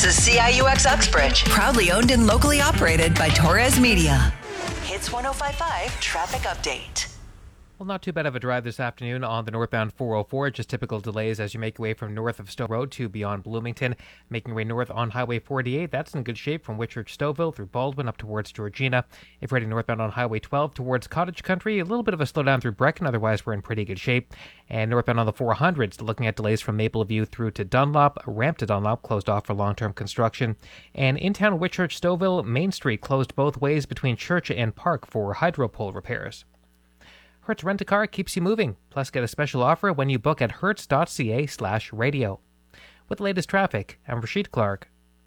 This is CIUX Uxbridge, proudly owned and locally operated by Torres Media. Hits 105.5 Traffic Update. Well, not too bad of a drive this afternoon on the northbound 404. Just typical delays as you make your way from north of Stowe Road to beyond Bloomington. Making your way north on Highway 48, that's in good shape from Whitchurch Stouffville through Baldwin up towards Georgina. If you're heading northbound on Highway 12 towards Cottage Country, a little bit of a slowdown through Brecken. Otherwise, we're in pretty good shape. And northbound on the 400s, looking at delays from Mapleview through to Dunlop. A ramp to Dunlop closed off for long-term construction. And in town Whitchurch Stouffville, Main Street closed both ways between Church and Park for hydro pole repairs. Hertz Rent-A-Car keeps you moving. Plus, get a special offer when you book at hertz.ca/radio. With the latest traffic, I'm Rashid Clark.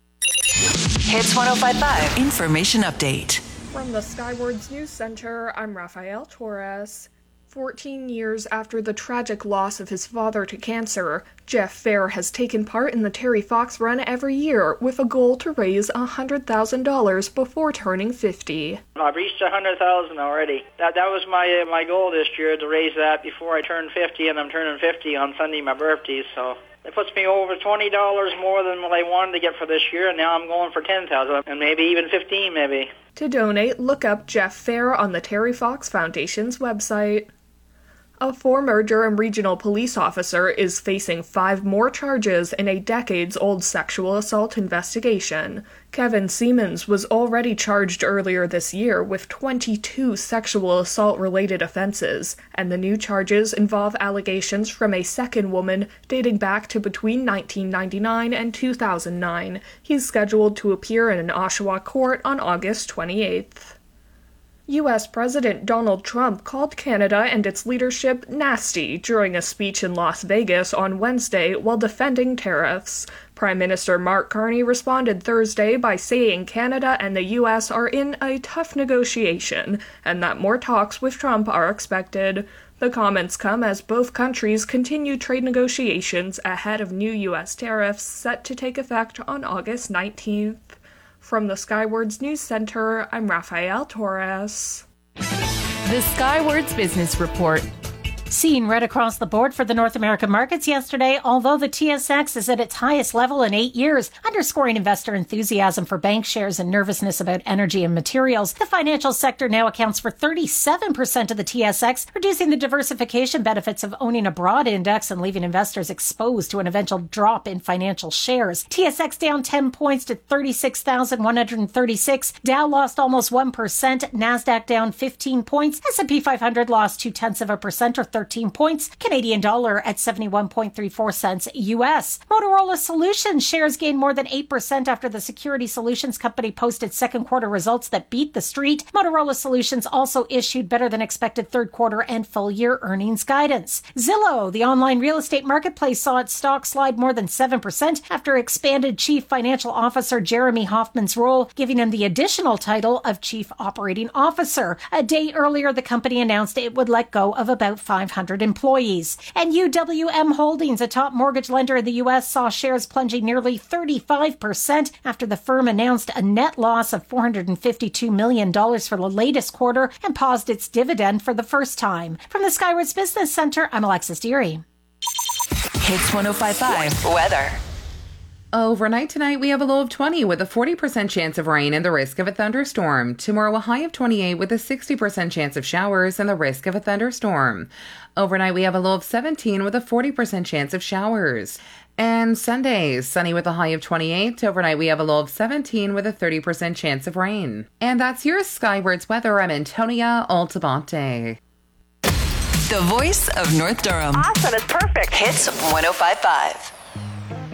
Hits 105.5 Information Update. From the Skywards News Center, I'm Rafael Torres. 14 years after the tragic loss of his father to cancer, Jeff Fair has taken part in the Terry Fox Run every year with a goal to raise $100,000 before turning 50. I've reached $100,000 already. That was my goal this year, to raise that before I turn 50, and I'm turning 50 on Sunday, my birthday, so it puts me over $20 more than what I wanted to get for this year, and now I'm going for $10,000 and maybe even $15,000 maybe. To donate, look up Jeff Fair on the Terry Fox Foundation's website. A former Durham Regional Police officer is facing 5 more charges in a decades-old sexual assault investigation. Kevin Siemens was already charged earlier this year with 22 sexual assault-related offenses, and the new charges involve allegations from a second woman dating back to between 1999 and 2009. He's scheduled to appear in an Oshawa court on August 28th. U.S. President Donald Trump called Canada and its leadership nasty during a speech in Las Vegas on Wednesday while defending tariffs. Prime Minister Mark Carney responded Thursday by saying Canada and the U.S. are in a tough negotiation and that more talks with Trump are expected. The comments come as both countries continue trade negotiations ahead of new U.S. tariffs set to take effect on August 19th. From the Skywards News Center, I'm Rafael Torres. The Skywards Business Report. Seen right across the board for the North American markets yesterday, although the TSX is at its highest level in 8 years, underscoring investor enthusiasm for bank shares and nervousness about energy and materials. The financial sector now accounts for 37% of the TSX, reducing the diversification benefits of owning a broad index and leaving investors exposed to an eventual drop in financial shares. TSX down 10 points to 36,136. Dow lost almost 1%. NASDAQ down 15 points. S&P 500 lost 0.2% or 13 points. Canadian dollar at 71.34 cents US. Motorola Solutions shares gained more than 8% after the security solutions company posted second quarter results that beat the street. Motorola Solutions also issued better than expected third quarter and full year earnings guidance. Zillow, the online real estate marketplace, saw its stock slide more than 7% after expanded Chief Financial Officer Jeremy Hoffman's role, giving him the additional title of Chief Operating Officer. A day earlier, the company announced it would let go of about 500 employees. And UWM Holdings, a top mortgage lender in the U.S., saw shares plunging nearly 35% after the firm announced a net loss of $452 million for the latest quarter and paused its dividend for the first time. From the Skywards Business Center, I'm Alexis Deary. Hits 105.5 Weather. Overnight tonight, we have a low of 20 with a 40% chance of rain and the risk of a thunderstorm. Tomorrow, a high of 28 with a 60% chance of showers and the risk of a thunderstorm. Overnight, we have a low of 17 with a 40% chance of showers. And Sunday, sunny with a high of 28. Overnight, we have a low of 17 with a 30% chance of rain. And that's your Skywards weather. I'm Antonia Altabonte. The voice of North Durham. Awesome, it's perfect. Hits 105.5.